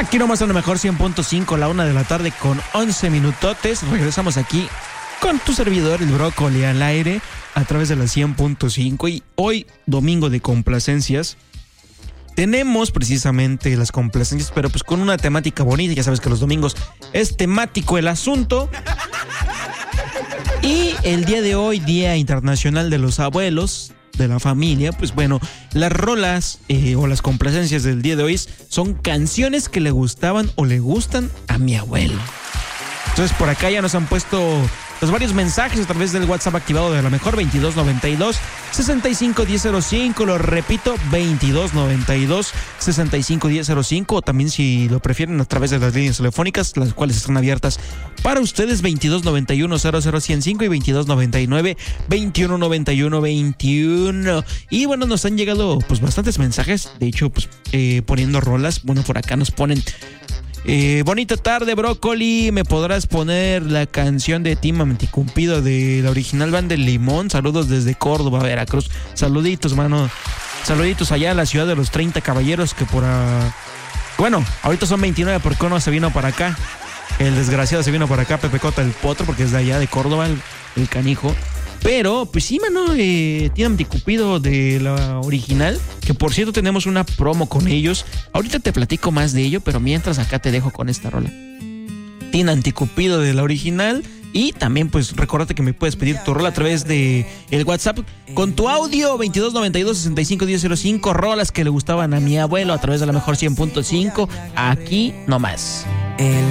Aquí nomás a lo mejor 100.5, la 1 de la tarde con 11 minutotes. Regresamos aquí con tu servidor, el Brócoli, al aire a través de la 100.5. Y hoy, domingo de complacencias, tenemos precisamente las complacencias, pero pues con una temática bonita. Ya sabes que los domingos es temático el asunto. Y el día de hoy, Día Internacional de los Abuelos, de la familia, pues bueno, las rolas o las complacencias del día de hoy son canciones que le gustaban o le gustan a mi abuelo. Entonces por acá ya nos han puesto los varios mensajes a través del WhatsApp activado de la mejor 2292-651005, lo repito, 2292-651005, o también si lo prefieren a través de las líneas telefónicas, las cuales están abiertas para ustedes, 2291-00105 y 2299-2191-21. Y bueno, nos han llegado pues bastantes mensajes, de hecho pues poniendo rolas. Bueno, por acá nos ponen: bonita tarde, Brócoli, ¿me podrás poner la canción de Tim Anticumpido de la original banda del Limón? Saludos desde Córdoba, Veracruz. Saluditos, mano. Saluditos allá a la ciudad de los 30 caballeros, que bueno, ahorita son 29 porque uno se vino para acá. El desgraciado se vino para acá, Pepe Cota, el potro, porque es de allá de Córdoba, el canijo. Pero, pues sí, mano, Tim Anticupido de la original, que por cierto tenemos una promo con ellos. Ahorita te platico más de ello, pero mientras acá te dejo con esta rola. Tim Anticupido de la original. Y también, pues, recordate que me puedes pedir tu rola a través de el WhatsApp con tu audio, 2292-651005, rolas que le gustaban a mi abuelo a través de la mejor 100.5, aquí nomás.